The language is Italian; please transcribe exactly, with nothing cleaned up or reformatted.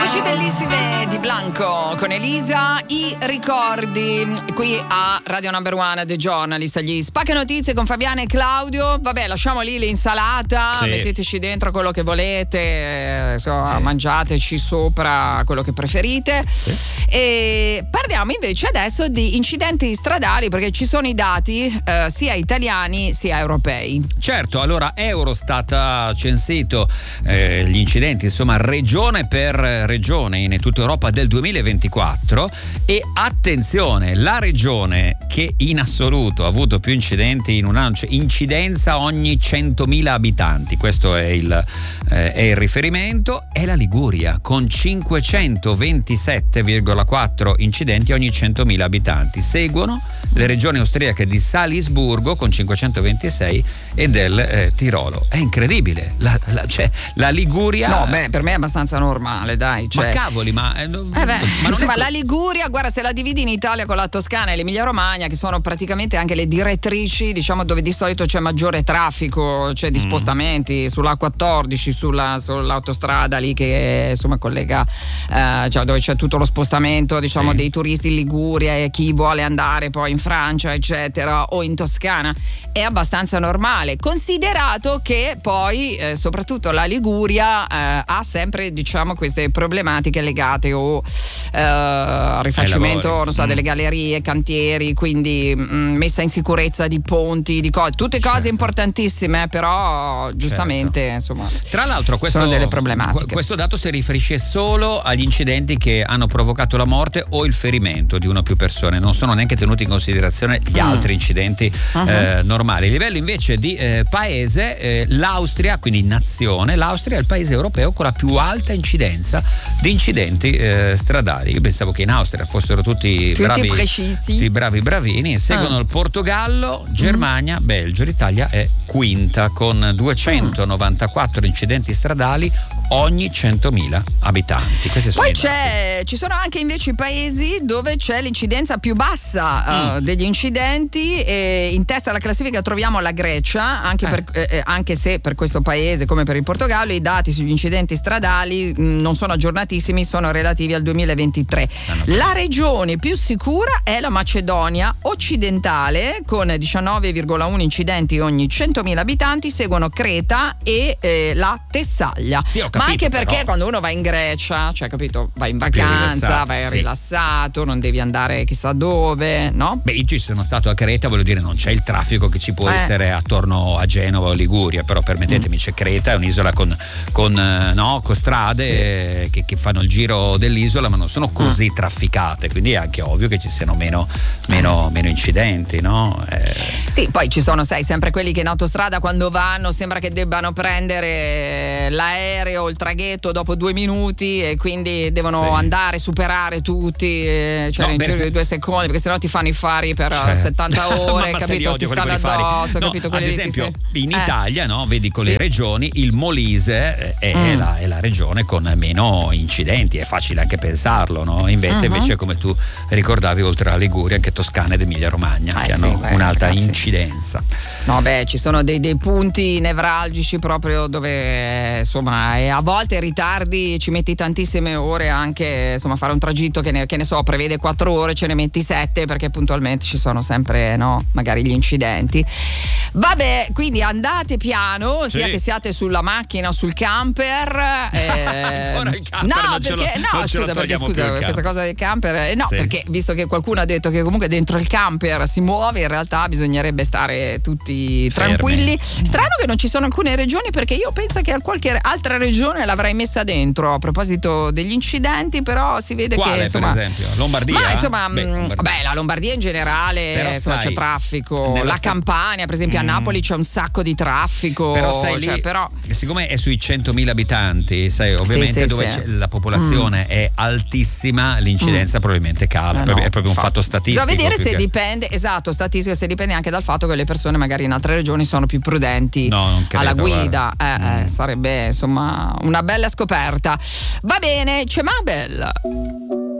Voci bellissime di Blanco con Elisa, i ricordi qui a Radio Number One, The Journalist, gli spacca notizie con Fabiana e Claudio. Vabbè, lasciamo lì l'insalata, sì. Metteteci dentro quello che volete, insomma, eh. mangiateci sopra quello che preferite. Sì. E parliamo invece adesso di incidenti stradali, perché ci sono i dati eh, sia italiani sia europei. Certo, allora Eurostat ha censito eh, gli incidenti, insomma, regione per regione in tutta Europa del duemilaventiquattro, e attenzione, la regione che in assoluto ha avuto più incidenti in un anno, cioè incidenza ogni centomila abitanti, questo è il, eh, è il riferimento, è la Liguria con cinquecentoventisette virgola quattro incidenti ogni centomila abitanti. Seguono le regioni austriache di Salisburgo con cinquecentoventisei e del eh, Tirolo. È incredibile, la, la, cioè, la Liguria. No, beh, per me è abbastanza normale, dai. Cioè... Ma cavoli, ma. Eh, no, eh beh, ma non insomma, è co- la Liguria, guarda, se la dividi in Italia con la Toscana e l'Emilia Romagna, che sono praticamente anche le direttrici, diciamo, dove di solito c'è maggiore traffico, cioè di mm. spostamenti sulla quattordici, sulla, sull'autostrada lì che insomma collega, eh, cioè dove c'è tutto lo spostamento, diciamo, sì. dei turisti in Liguria e chi vuole andare poi in Francia, eccetera, o in Toscana, è abbastanza normale, considerato che poi eh, soprattutto la Liguria eh, ha sempre, diciamo, queste problematiche legate o eh, al rifacimento, non so, mm. delle gallerie, cantieri, quindi mh, messa in sicurezza di ponti, di cose, tutte cose certo. importantissime, però giustamente certo. insomma, tra l'altro questo, sono delle problematiche. Questo dato si riferisce solo agli incidenti che hanno provocato la morte o il ferimento di una o più persone, non sono neanche tenuti in considerazione gli mm. altri incidenti uh-huh. eh, normali. A livello invece di eh, paese, eh, l'Austria, quindi nazione, l'Austria è il paese europeo con la più alta incidenza di incidenti eh, stradali. Io pensavo che in Austria fossero tutti, tutti bravi, precisi, tutti bravi bravini. Seguono ah. il Portogallo, Germania, mm. Belgio. L'Italia è quinta con duecentonovantaquattro mm. incidenti stradali ogni centomila abitanti. Questi sono Poi c'è, ci sono anche invece i paesi dove c'è l'incidenza più bassa mm. uh, degli incidenti, e in testa alla classifica troviamo la Grecia, anche, eh. per, eh, anche se per questo paese come per il Portogallo i dati sugli incidenti stradali mh, non sono aggiornatissimi, sono relativi al duemilaventitré. La regione più sicura è la Macedonia occidentale con diciannove virgola uno incidenti ogni centomila abitanti, seguono Creta e eh, la Tessaglia. Sì, ho capito, ma anche perché però... quando uno va in Grecia, cioè, capito, vai in vacanza, vai sì. rilassato, non devi andare chissà dove, no? Beh, io ci sono stato a Creta, voglio dire, non c'è il traffico che ci può eh. essere attorno a Genova o Liguria, però permettetemi, mm. c'è Creta, è un'isola con, con, no, con strade sì. eh, che, che fanno il giro dell'isola, ma non sono così mm. trafficate, quindi è anche ovvio che ci siano meno, meno, meno incidenti, no? Eh. Sì, poi ci sono, sai, sempre quelli che in autostrada quando vanno sembra che debbano prendere l'aereo o il traghetto dopo due minuti e quindi devono sì. andare, superare tutti, eh, cioè no, in giro di due secondi, perché sennò ti fanno i fari per cioè. settanta ore, capito? Ti stanno addosso, no, capito? Ad esempio ti... in eh. Italia, no, vedi con sì. le regioni, il Molise è, mm. la, è la regione con meno incidenti, è facile anche pensarlo, no? Invece, uh-huh. invece come tu ricordavi, oltre alla Liguria anche Toscana ed Emilia Romagna eh, che sì, hanno beh, un'alta ragazzi. incidenza. No, beh, ci sono dei, dei punti nevralgici proprio dove insomma e a volte ritardi, ci metti tantissime ore anche, insomma, fare un tragitto che ne, che ne so prevede quattro ore, ce ne metti sette perché puntualmente ci sono sempre, no, magari gli incidenti. Vabbè, quindi andate piano, sì. sia che siate sulla macchina o sul camper. Eh, Ancora il camper no, non perché, ce lo, no, non scusa, ce perché scusa, questa cosa del camper, eh, no, sì. perché visto che qualcuno ha detto che comunque dentro il camper si muove, in realtà bisognerebbe stare tutti Fermi. tranquilli. Strano che non ci sono alcune regioni, perché io penso che qualche altra regione l'avrei messa dentro a proposito degli incidenti, però si vede Quale, che insomma, per esempio? Lombardia? Ma insomma, Beh, Lombardia. beh, la Lombardia in generale, però, insomma, sai, c'è traffico. La sta... Campania, per esempio, mm. a Napoli c'è un sacco di traffico. Però sai, cioè, lì, però... siccome è sui centomila abitanti, sai, ovviamente sì, sì, dove sì. c'è, la popolazione mm. è altissima, l'incidenza mm. probabilmente cala. No, no, è proprio un fatto statistico. Bisogna vedere se che... dipende, esatto, statistico, se dipende anche dal fatto che le persone magari in altre regioni sono più prudenti no, non credo, alla guida. Eh, mm. eh, sarebbe insomma una bella scoperta. Va bene, c'è Mabel.